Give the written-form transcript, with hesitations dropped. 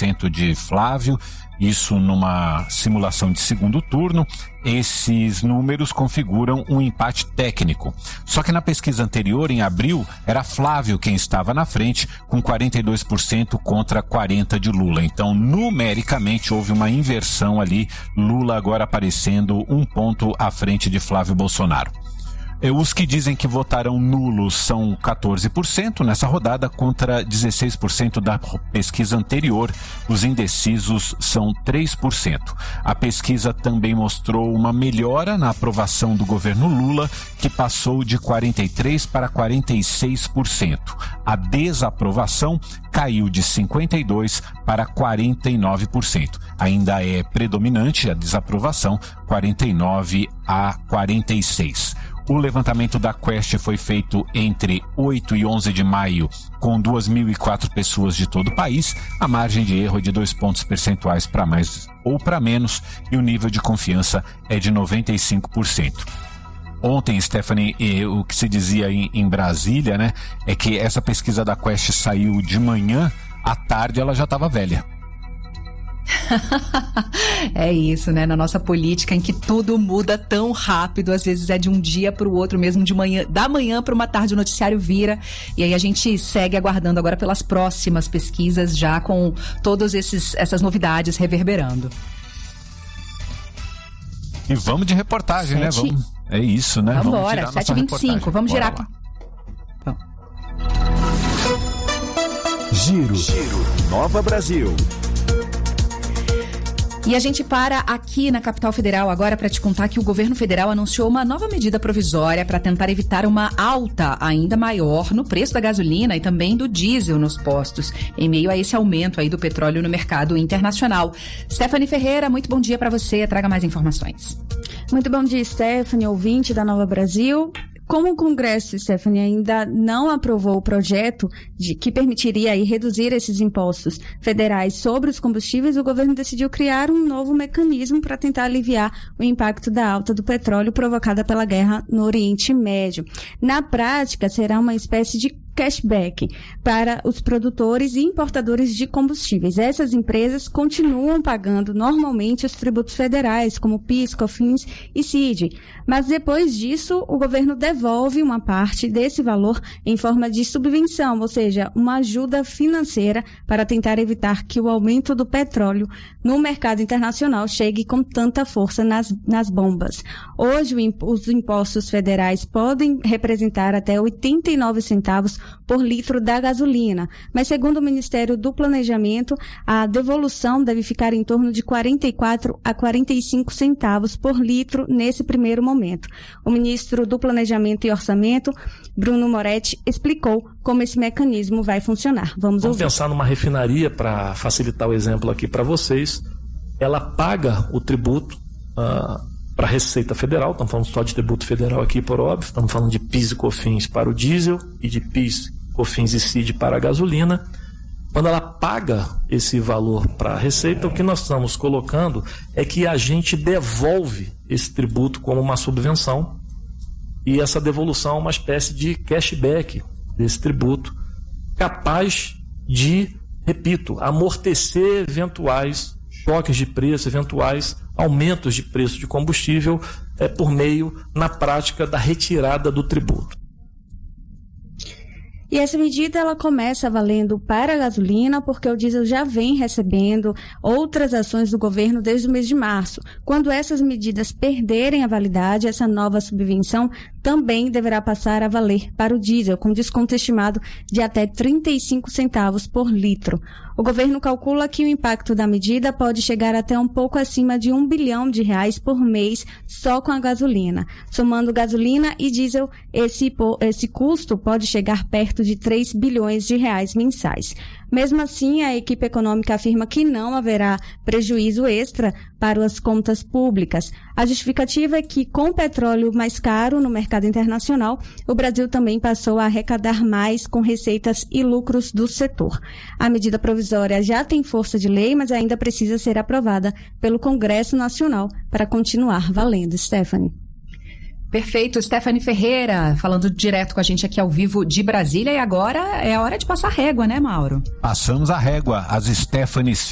16% de Flávio, isso numa simulação de segundo turno. Esses números configuram um empate técnico. Só que na pesquisa anterior, em abril, era Flávio quem estava na frente, com 42% contra 40% de Lula. Então, numericamente, houve uma inversão ali, Lula agora aparecendo 1 ponto à frente de Flávio Bolsonaro. Os que dizem que votarão nulos são 14% nessa rodada contra 16% da pesquisa anterior. Os indecisos são 3%. A pesquisa também mostrou uma melhora na aprovação do governo Lula, que passou de 43% para 46%. A desaprovação caiu de 52% para 49%. Ainda é predominante a desaprovação, 49% a 46%. O levantamento da Quest foi feito entre 8 e 11 de maio, com 2.004 pessoas de todo o país. A margem de erro é de 2 pontos percentuais para mais ou para menos e o nível de confiança é de 95%. Ontem, Stephanie, o que se dizia em Brasília, né, é que essa pesquisa da Quest saiu de manhã, à tarde ela já estava velha. É isso, né? Na nossa política, em que tudo muda tão rápido, às vezes é de um dia para o outro mesmo, da manhã para uma tarde o noticiário vira, e aí a gente segue aguardando agora pelas próximas pesquisas, já com todas essas novidades reverberando. E vamos de reportagem, né? É isso, né? Vamos embora, 7h25, vamos girar. Giro. Nova Brasil. E a gente para aqui na capital federal agora para te contar que o governo federal anunciou uma nova medida provisória para tentar evitar uma alta ainda maior no preço da gasolina e também do diesel nos postos, em meio a esse aumento aí do petróleo no mercado internacional. Stephanie Ferreira, muito bom dia para você, traga mais informações. Muito bom dia, Stephanie, ouvinte da Nova Brasil. Como o Congresso, Stephanie, ainda não aprovou o projeto que permitiria aí reduzir esses impostos federais sobre os combustíveis, o governo decidiu criar um novo mecanismo para tentar aliviar o impacto da alta do petróleo provocada pela guerra no Oriente Médio. Na prática, será uma espécie de cashback para os produtores e importadores de combustíveis. Essas empresas continuam pagando normalmente os tributos federais, como PIS, COFINS e CID, mas depois disso o governo devolve uma parte desse valor em forma de subvenção, ou seja, uma ajuda financeira para tentar evitar que o aumento do petróleo no mercado internacional chegue com tanta força nas bombas. Hoje, os impostos federais podem representar até 89 centavos por litro da gasolina, mas segundo o Ministério do Planejamento, a devolução deve ficar em torno de 44 a 45 centavos por litro nesse primeiro momento. O ministro do Planejamento e Orçamento, Bruno Moretti, explicou como esse mecanismo vai funcionar. Vamos ouvir. Pensar numa refinaria, para facilitar o exemplo aqui para vocês, ela paga o tributo para a Receita Federal, estamos falando só de tributo federal aqui, por óbvio, estamos falando de PIS e COFINS para o diesel e de PIS, COFINS e CID para a gasolina. Quando ela paga esse valor para a Receita, o que nós estamos colocando é que a gente devolve esse tributo como uma subvenção, e essa devolução é uma espécie de cashback desse tributo, capaz de, repito, amortecer eventuais choques de preço, eventuais aumentos de preço de combustível por meio, na prática, da retirada do tributo. E essa medida ela começa valendo para a gasolina, porque o diesel já vem recebendo outras ações do governo desde o mês de março. Quando essas medidas perderem a validade, essa nova subvenção também deverá passar a valer para o diesel, com desconto estimado de até 35 centavos por litro. O governo calcula que o impacto da medida pode chegar até um pouco acima de R$1 bilhão por mês só com a gasolina. Somando gasolina e diesel, esse custo pode chegar perto de R$3 bilhões mensais. Mesmo assim, a equipe econômica afirma que não haverá prejuízo extra para as contas públicas. A justificativa é que, com o petróleo mais caro no mercado internacional, o Brasil também passou a arrecadar mais com receitas e lucros do setor. A medida provisória já tem força de lei, mas ainda precisa ser aprovada pelo Congresso Nacional para continuar valendo. Stephanie. Perfeito, Stephanie Ferreira, falando direto com a gente aqui ao vivo de Brasília. E agora é a hora de passar régua, né, Mauro? Passamos a régua. As Stephanies